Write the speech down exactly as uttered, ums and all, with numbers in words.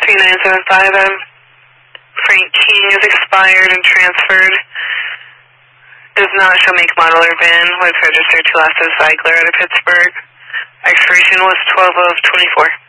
three nine seven five, um, Frank King is expired and transferred. Does not show make, model, or V I N. Was registered to last as Ziegler out of Pittsburgh. Expiration was twelve of twenty-four.